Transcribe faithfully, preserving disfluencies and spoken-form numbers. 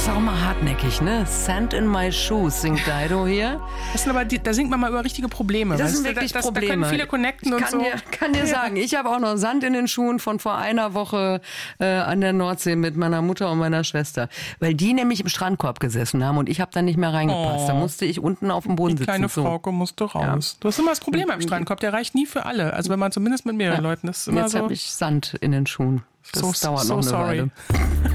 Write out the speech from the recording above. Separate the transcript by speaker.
Speaker 1: ist auch mal hartnäckig, ne? Sand in my shoes singt Dido hier.
Speaker 2: Das sind aber die, da singt man mal über richtige Probleme.
Speaker 1: Das
Speaker 2: weißt
Speaker 1: sind
Speaker 2: du?
Speaker 1: wirklich
Speaker 2: da, das,
Speaker 1: Probleme.
Speaker 2: Da können viele connecten
Speaker 1: ich
Speaker 2: und
Speaker 1: kann
Speaker 2: so.
Speaker 1: Dir, kann dir ja. sagen, ich habe auch noch Sand in den Schuhen von vor einer Woche äh, an der Nordsee mit meiner Mutter und meiner Schwester. Weil die nämlich im Strandkorb gesessen haben und ich habe da nicht mehr reingepasst. Oh. Da musste ich unten auf dem Boden
Speaker 2: die
Speaker 1: sitzen.
Speaker 2: Die kleine
Speaker 1: so.
Speaker 2: Frauke musste raus. Ja. Du hast immer das Problem beim Strandkorb, der reicht nie für alle. Also wenn man zumindest mit mehreren ja. Leuten ist. Immer
Speaker 1: Jetzt
Speaker 2: so
Speaker 1: habe ich Sand in den Schuhen. Das
Speaker 2: so,
Speaker 1: dauert
Speaker 2: so
Speaker 1: noch eine
Speaker 2: sorry.
Speaker 1: Weile.